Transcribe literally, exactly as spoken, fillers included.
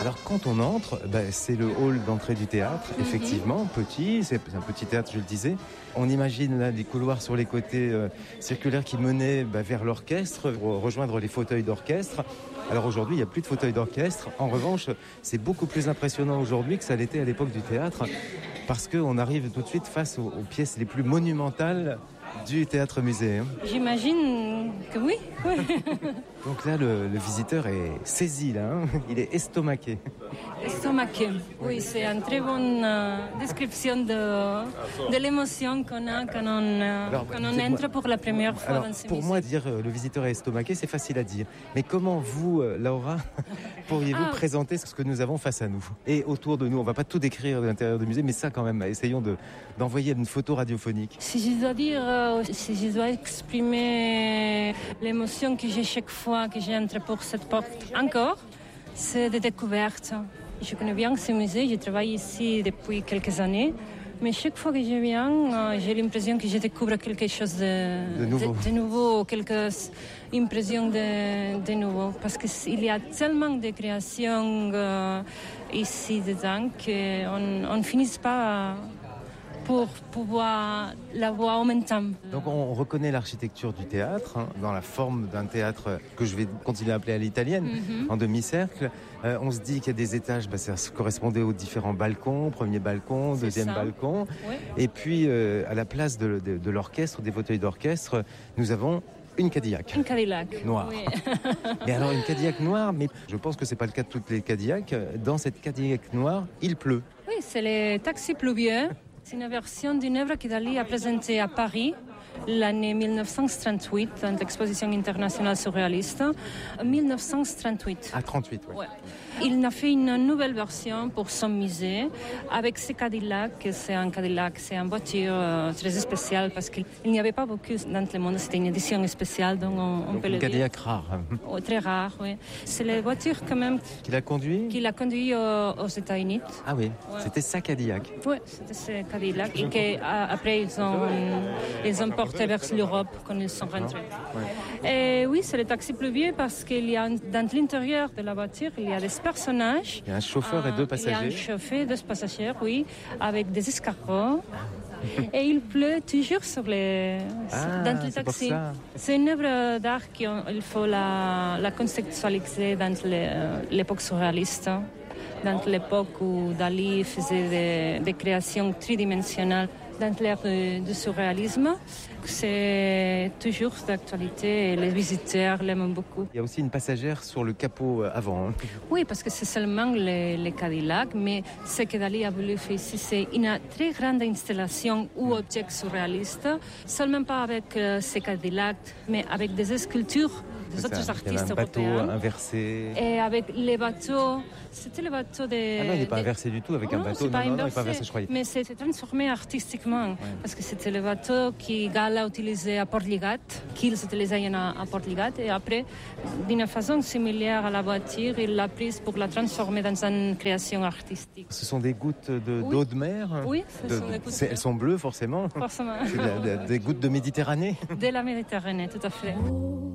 Alors quand on entre, ben, c'est le hall d'entrée du théâtre, Mhm. effectivement, petit, c'est un petit théâtre, je le disais. On imagine là des couloirs sur les côtés euh, circulaires qui menaient ben, vers l'orchestre, pour rejoindre les fauteuils d'orchestre. Alors aujourd'hui, il n'y a plus de fauteuils d'orchestre. En revanche, c'est beaucoup plus impressionnant aujourd'hui que ça l'était à l'époque du théâtre, parce qu'on arrive tout de suite face aux, aux pièces les plus monumentales du théâtre-musée. Hein. J'imagine que oui. oui. Donc là, le, le visiteur est saisi, là, hein. Il est estomaqué. Estomaqué. Oui, c'est une très bonne euh, description de, de l'émotion qu'on a quand on, euh, Alors, quand on dites-moi- entre pour la première fois Alors, dans ce pour musée. moi, dire euh, le visiteur est estomaqué, c'est facile à dire. Mais comment vous, euh, Laura, pourriez-vous Ah. présenter ce que nous avons face à nous et autour de nous? On ne va pas tout décrire de l'intérieur du musée, mais ça quand même, essayons de, d'envoyer une photo radiophonique. Si je dois dire, euh, si je dois exprimer l'émotion que j'ai chaque fois que j'entre pour cette porte encore, c'est des découvertes. Je connais bien ce musée, je travaille ici depuis quelques années, mais chaque fois que je viens, euh, j'ai l'impression que je découvre quelque chose de, De nouveau. de, de nouveau, quelques impressions de, de nouveau, parce qu'il y a tellement de créations euh, ici dedans qu'on ne finit pas pour pouvoir la voir en même temps. Donc on reconnaît l'architecture du théâtre, hein, dans la forme d'un théâtre que je vais continuer à appeler à l'italienne, Mhm. en demi-cercle. Euh, on se dit qu'il y a des étages, bah, ça correspondait aux différents balcons, premier balcon, C'est deuxième ça. balcon. Oui. Et puis euh, à la place de, de, de l'orchestre, des fauteuils d'orchestre, nous avons une Cadillac. Un Cadillac. Noir. Oui. Mais alors une Cadillac noire, mais je pense que c'est pas le cas de toutes les Cadillacs. Dans cette Cadillac noire, il pleut. Oui, c'est le Taxi pluvieux. C'est une version d'une œuvre que Dali a présentée à Paris l'année dix-neuf cent trente-huit, dans l'exposition internationale surréaliste. dix-neuf cent trente-huit. À trente-huit, ouais. Ouais. Il a fait une nouvelle version pour son musée avec ce Cadillac. C'est un Cadillac, c'est une voiture euh, très spéciale parce qu'il n'y avait pas beaucoup dans le monde. C'était une édition spéciale, donc on, on Donc peut une le dire. Cadillac rare. Oh, très rare, oui. C'est la voiture quand même Qui l'a conduit qui l'a conduit euh, aux États-Unis. Ah oui, Ouais. c'était sa Cadillac. Oui, c'était ce Cadillac et qu'après ils ont, ils ont porté vers l'Europe quand ils sont rentrés. Et oui, c'est le taxi pluvieux parce qu'il y a dans l'intérieur de la voiture, il y a des personnages. Il y a un chauffeur et deux Il y a un passagers. chauffeur et deux passagers, oui, avec des escargots. Et il pleut toujours sur les, Ah, dans le c'est pour taxi. ça. C'est une œuvre d'art qu'il faut la, la contextualiser dans le- l'époque surréaliste, dans l'époque où Dali faisait des, des créations tridimensionnelles dans l'ère du, du surréalisme. C'est toujours d'actualité et les visiteurs l'aiment beaucoup. Il y a aussi une passagère sur le capot euh, avant. hein. Oui, parce que c'est seulement les, les Cadillacs, mais ce que Dali a voulu faire ici, c'est une très grande installation ou objet surréaliste, seulement pas avec euh, ces Cadillacs, mais avec des sculptures des C'est autres ça. Il y avait artistes un bateau européens. inversé. Et avec les bateaux, c'était le bateau des... Ah non, il n'est pas des- inversé du tout avec un Non, bateau. c'est pas non, non, non, il n'est inversé, pas inversé, je croyais. mais c'est transformé artistiquement, parce que c'était le bateau qui Gala utilisait à Portligat, qu'ils utilisaient à, à Portligat, et après, d'une façon similaire à la voiture, il l'a prise pour la transformer dans une création artistique. Ce sont des gouttes de, Oui. d'eau de mer. Oui, ce De- sont des gouttes c'est- de- Elles sont bleues, forcément. Forcément, C'est de la- de- des gouttes de Méditerranée. de la Méditerranée, tout à fait.